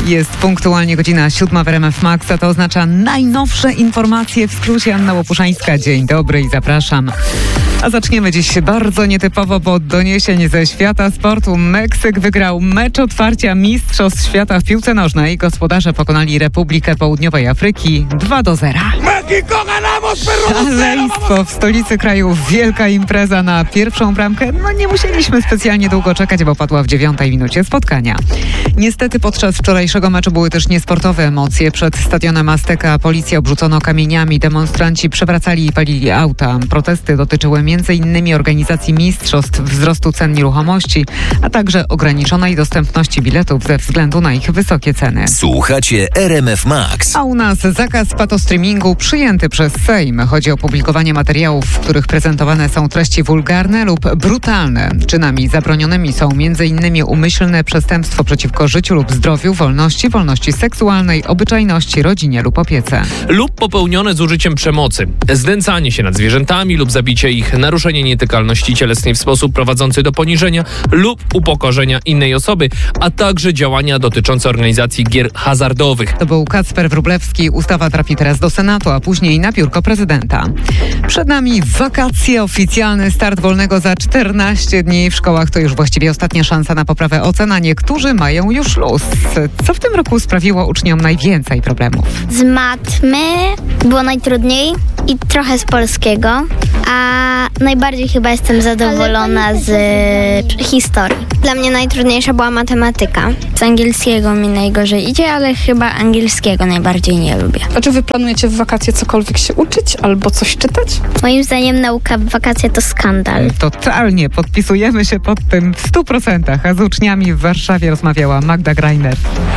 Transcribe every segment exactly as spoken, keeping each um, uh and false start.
Jest punktualnie godzina siódma w R M F Max, a to oznacza najnowsze informacje w skrócie. Anna Łopuszańska. Dzień dobry i zapraszam. A zaczniemy dziś bardzo nietypowo, bo od doniesień ze świata sportu. Meksyk wygrał mecz otwarcia Mistrzostw Świata w piłce nożnej. Gospodarze pokonali Republikę Południowej Afryki dwa do zera. Szaleństwo w stolicy kraju, wielka impreza na pierwszą bramkę. No nie musieliśmy specjalnie długo czekać, bo padła w dziewiątej minucie spotkania. Niestety podczas wczorajszego meczu były też niesportowe emocje. Przed stadionem Azteca policję obrzucono kamieniami, demonstranci przewracali i palili auta. Protesty dotyczyły między innymi organizacji mistrzostw, wzrostu cen nieruchomości, a także ograniczonej dostępności biletów ze względu na ich wysokie ceny. Słuchacie R M F Max. A u nas zakaz patostreamingu przyjęty przez Sejm. Chodzi o publikowanie materiałów, w których prezentowane są treści wulgarne lub brutalne. Czynami zabronionymi są między innymi umyślne przestępstwo przeciwko życiu lub zdrowiu, wolności, wolności seksualnej, obyczajności, rodzinie lub opiece. Lub popełnione z użyciem przemocy, znęcanie się nad zwierzętami lub zabicie ich, naruszenie nietykalności cielesnej w sposób prowadzący do poniżenia lub upokorzenia innej osoby, a także działania dotyczące organizacji gier hazardowych. To był Kacper Wróblewski. Ustawa trafi teraz do Senatu, a później na biurko prezydenta. Przed nami wakacje, oficjalny start wolnego za czternaście dni. W szkołach to już właściwie ostatnia szansa na poprawę ocen, a niektórzy mają już luz. Co w tym roku sprawiło uczniom najwięcej problemów? Z matmy było najtrudniej i trochę z polskiego, a najbardziej chyba jestem zadowolona z historii. Dla mnie najtrudniejsza była matematyka. Z angielskiego mi najgorzej idzie, ale chyba angielskiego najbardziej nie lubię. A czy wy planujecie w wakacje cokolwiek się uczyć albo coś czytać? Moim zdaniem nauka w wakacje to skandal. Totalnie podpisujemy się pod tym w stu procentach, a z uczniami w Warszawie rozmawiała Magda Greiner.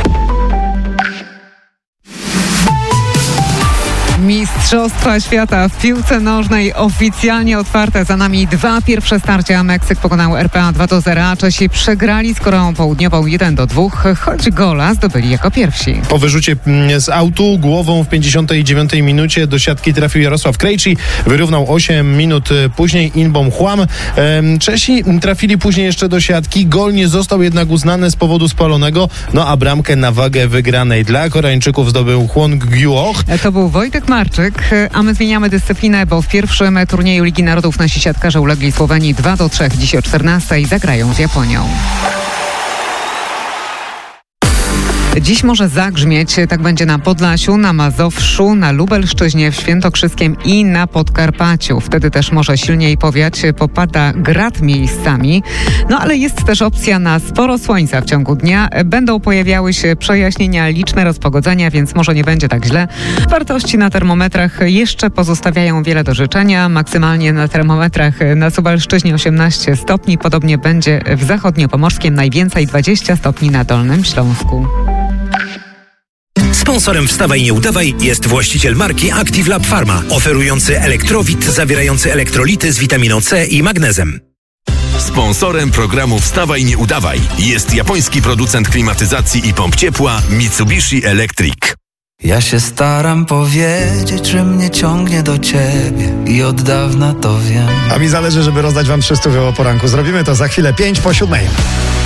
Mistrzostwa Świata w piłce nożnej oficjalnie otwarte. Za nami dwa pierwsze starcia. Meksyk pokonał R P A dwa do zera. Czesi przegrali z Koreą Południową jeden do dwóch, choć gola zdobyli jako pierwsi. Po wyrzucie z autu głową w pięćdziesiątej dziewiątej minucie do siatki trafił Jarosław Krejci. Wyrównał osiem minut później Inbom Hwam. Czesi trafili później jeszcze do siatki. Gol nie został jednak uznany z powodu spalonego, no a bramkę na wagę wygranej dla Koreańczyków zdobył Hwang Gyu-oh. To był Wojtek Marczyk, a my zmieniamy dyscyplinę, bo w pierwszym turnieju Ligi Narodów nasi siatkarze ulegli Słowenii dwa do trzech. Dziś o czternastej zagrają z Japonią. Dziś może zagrzmieć, tak będzie na Podlasiu, na Mazowszu, na Lubelszczyźnie, w Świętokrzyskiem i na Podkarpaciu. Wtedy też może silniej powiać, popada grad miejscami. No ale jest też opcja na sporo słońca w ciągu dnia. Będą pojawiały się przejaśnienia, liczne rozpogodzenia, więc może nie będzie tak źle. Wartości na termometrach jeszcze pozostawiają wiele do życzenia. Maksymalnie na termometrach na Suwalszczyźnie osiemnaście stopni. Podobnie będzie w zachodniopomorskiem, najwięcej dwadzieścia stopni na Dolnym Śląsku. Sponsorem Wstawaj Nie Udawaj jest właściciel marki Active Lab Pharma, oferujący elektrowid zawierający elektrolity z witaminą C i magnezem. Sponsorem programu Wstawaj Nie Udawaj jest japoński producent klimatyzacji i pomp ciepła Mitsubishi Electric. Ja się staram powiedzieć, że mnie ciągnie do ciebie i od dawna to wiem. A mi zależy, żeby rozdać wam trzysta o poranku. Zrobimy to za chwilę, pięć po siódmej.